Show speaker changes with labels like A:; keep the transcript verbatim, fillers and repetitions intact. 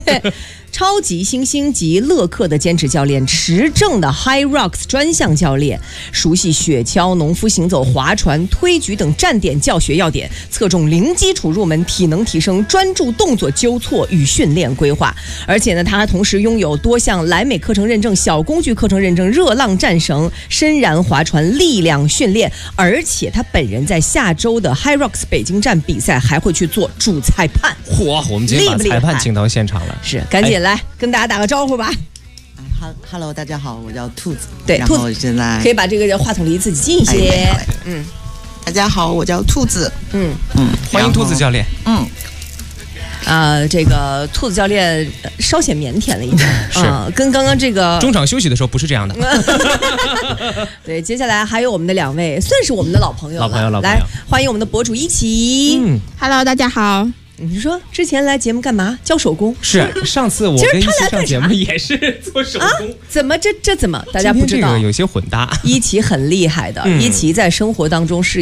A: 超级新星级乐客的兼职教练，持证的 HYROX 专项教练，熟悉雪橇、农夫行走、划船、推举等站点教学要点，侧重零基础入门，体能提升，专注动作纠错与训练规划。而且呢，他还同时拥有多项莱美课程认证、小工具课程认证、热浪战绳、深燃划船力量训练。而且他本人在下周的 HYROX 北京站比赛还会去做主裁判。
B: 嚯，我们今天把裁判请到现场了，
A: 是赶紧来、哎、跟大家打个招呼吧。
C: 哈，Hello， 大家好，我叫兔子。
A: 对，
C: 然后现在
A: 可以把这个话筒离自己近一些。
C: 哎、嗯，大家好，我叫兔子。
A: 嗯
B: 嗯，欢迎兔子教练。
C: 嗯。
A: 啊、呃，这个兔子教练稍显腼腆了一点，
B: 是、
A: 呃、跟刚刚这个
B: 中场休息的时候不是这样的。
A: 对，接下来还有我们的两位，算是我们的老朋友了，
B: 老朋友，老朋友，
A: 来欢迎我们的博主一起。
D: 嗯 ，Hello， 大家好。
A: 你说之前来节目干嘛？教手工？
B: 是，上次我跟一起上节目也是做手工。啊、
A: 怎么这这怎么大家不知道？
B: 这个有些混搭。
A: 一起很厉害的，嗯、一起在生活当中是。